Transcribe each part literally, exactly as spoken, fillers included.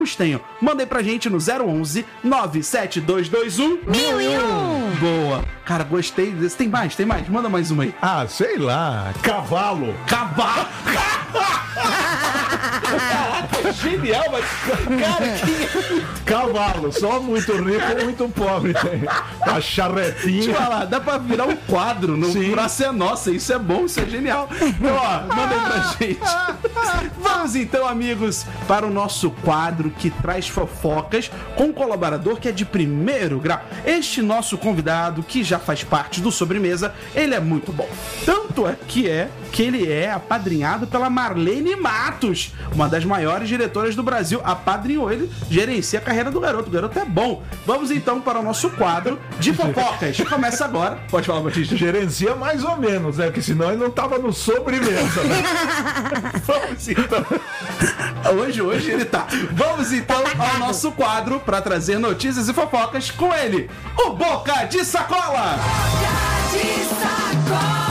tenham. Mandem pra gente no zero onze nove sete dois dois um mil e um. Boa. Cara, gostei desse. Tem mais, tem mais. Manda mais uma aí. Ah, sei lá. Cavalo. Cavalo. Caraca, genial, mas... Cara, que... Cavalo. Só muito rico, muito pobre. A charretinha. Deixa eu falar, dá pra virar um quadro no Praça é Nossa. Isso é bom, isso é genial. Então, ó, mandem pra gente. Vamos então, amigos, para o nosso quadro que traz fofocas com um colaborador que é de primeiro grau. Este nosso convidado, que já faz parte do Sobremesa, ele é muito bom. Tanto é que é que ele é apadrinhado pela Marlene Matos, uma das maiores diretoras do Brasil. Apadrinhou ele, gerencia a carreira do garoto. O garoto é bom. Vamos então para o nosso quadro de fofocas. Começa agora. Pode falar, Batista. Gerencia mais ou menos, né? Porque senão ele não tava no Sobremesa. Né? Vamos então. Hoje, hoje ele tá. Vamos então ao nosso quadro para trazer notícias e fofocas com ele, o Boca de Sacola. Boca de Sacola.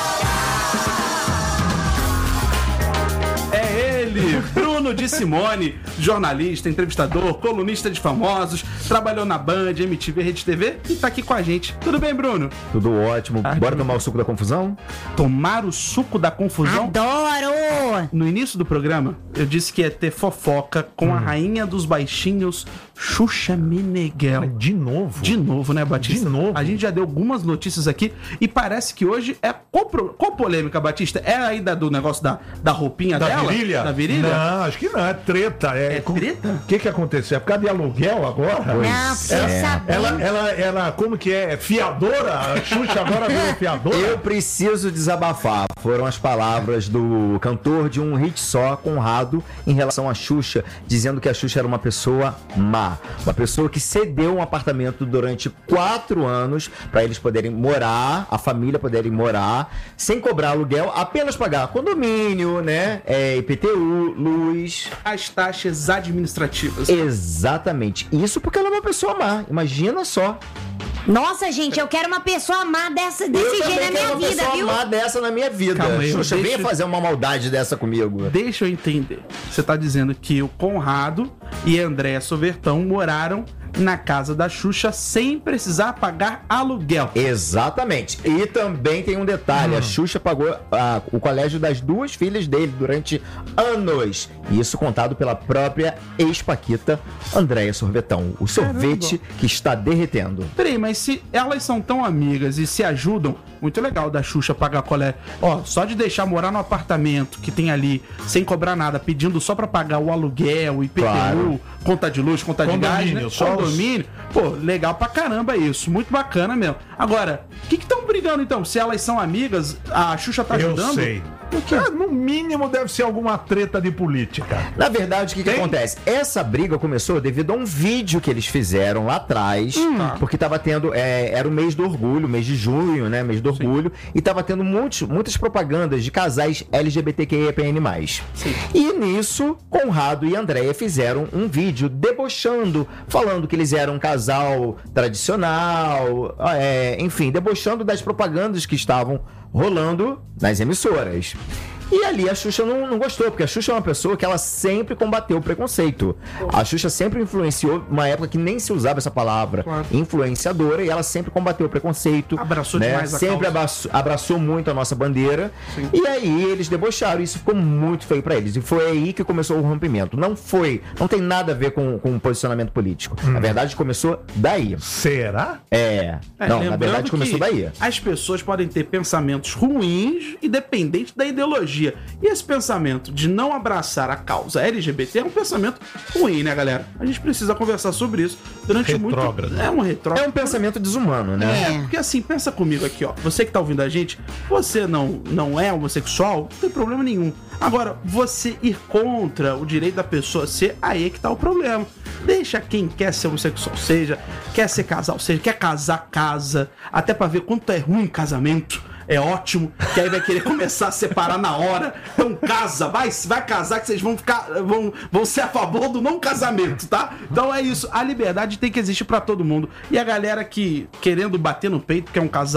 É ele, Bruno de Simone, jornalista, entrevistador, colunista de famosos, trabalhou na Band, M T V, Rede T V e tá aqui com a gente. Tudo bem, Bruno? Tudo ótimo. Ah, Bora tomar o suco da confusão? Tomar o suco da confusão? Adoro! No início do programa, eu disse que ia ter fofoca com hum. a rainha dos baixinhos, Xuxa Meneghel. Mas de novo? De novo, né, Batista? De novo? A gente já deu algumas notícias aqui e parece que hoje é... Qual, pro... Qual polêmica, Batista? É aí da, do negócio da, da roupinha da dela? Virilha? Da virilha? Não, acho que não. É treta. É, é treta? O que que aconteceu? É por causa de aluguel agora? Não, você é. sabe. Ela, ela, ela, como que é? Fiadora? A Xuxa agora virou fiadora? Eu preciso desabafar. Foram as palavras do cantor de um hit só, Conrado, em relação a Xuxa, dizendo que a Xuxa era uma pessoa má. Uma pessoa que cedeu um apartamento durante quatro anos para eles poderem morar, a família poderem morar, sem cobrar aluguel, apenas pagar condomínio, né? É, I P T U, luz. As taxas administrativas. Exatamente. Isso porque ela é uma pessoa má. Imagina só. Nossa, gente, eu quero uma pessoa má dessa, desse eu jeito na minha uma vida, pessoa viu? má dessa na minha vida. Calma aí, Xuxa, deixa... venha fazer uma maldade dessa comigo. Deixa eu entender. Você tá dizendo que o Conrado e a Andréa Sovertão moraram na casa da Xuxa sem precisar pagar aluguel. Exatamente. E também tem um detalhe. Hum. A Xuxa pagou ah, o colégio das duas filhas dele durante anos. Isso contado pela própria ex-paquita Andréa Sorvetão. O sorvete Caramba. que está derretendo. Peraí, mas se elas são tão amigas e se ajudam, muito legal da Xuxa pagar colégio. Ó, só de deixar morar no apartamento que tem ali, sem cobrar nada, pedindo só pra pagar o aluguel, I P T U, claro. conta de luz, conta de gás, né? Só Condomínio. Pô, legal pra caramba isso. Muito bacana mesmo. Agora, o que que estão brigando então? Se elas são amigas, a Xuxa tá ajudando? Eu sei. Ah, no mínimo deve ser alguma treta de política. Na verdade, o que, que acontece? Essa briga começou devido a um vídeo que eles fizeram lá atrás, hum. porque tava tendo, é, era o mês do orgulho, mês de junho, né, mês do orgulho, Sim. e tava tendo muitos, muitas propagandas de casais L G B T Q I A P N mais. Sim. E nisso, Conrado e Andréia fizeram um vídeo debochando, falando que eles eram um casal tradicional, é, enfim, debochando das propagandas que estavam rolando nas emissoras. E ali a Xuxa não, não gostou, porque a Xuxa é uma pessoa que ela sempre combateu o preconceito. A Xuxa sempre influenciou, uma época que nem se usava essa palavra, claro. influenciadora, e ela sempre combateu o preconceito. Abraçou né? demais a Sempre abraçou, abraçou muito a nossa bandeira. Sim. E aí eles debocharam, e isso ficou muito feio pra eles. E foi aí que começou o rompimento. Não foi, não tem nada a ver com, com posicionamento político. Hum. Na verdade, começou daí. Será? É. é não, na verdade começou daí. As pessoas podem ter pensamentos ruins, independente da ideologia. E esse pensamento de não abraçar a causa L G B T é um pensamento ruim, né, galera? A gente precisa conversar sobre isso durante retrógrado. muito... É um retrógrado. É um pensamento desumano, né? É, porque assim, pensa comigo aqui, ó. Você que tá ouvindo a gente, você não, não é homossexual, não tem problema nenhum. Agora, você ir contra o direito da pessoa ser, aí é que tá o problema. Deixa quem quer ser homossexual, seja, quer ser casal, seja, quer casar, casa, até pra ver quanto é ruim casamento. É ótimo, que aí vai querer começar a separar na hora. Então casa, vai, vai casar que vocês vão ficar, vão, vão ser a favor do não casamento, tá? Então é isso, a liberdade tem que existir pra todo mundo. E a galera que querendo bater no peito, que é um casal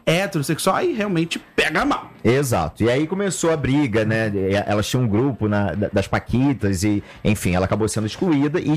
heterossexual, aí realmente pega mal. Exato. E aí começou a briga, né? Elas tinham um grupo na, das Paquitas e, enfim, ela acabou sendo excluída e